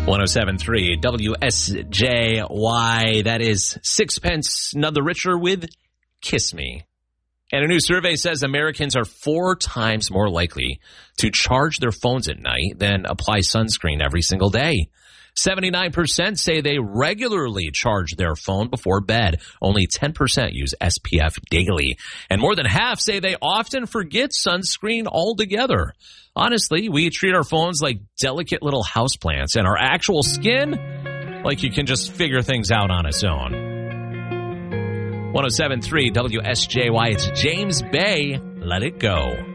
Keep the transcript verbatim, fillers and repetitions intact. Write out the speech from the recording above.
one oh seven point three W S J Y. That is Sixpence None the Richer with Kiss Me. And a new survey says Americans are four times more likely to charge their phones at night than apply sunscreen every single day. seventy-nine percent say they regularly charge their phone before bed. Only ten percent use S P F daily. And more than half say they often forget sunscreen altogether. Honestly, we treat our phones like delicate little houseplants and our actual skin like you can just figure things out on its own. one oh seven point three W S J Y. It's James Bay. Let It Go.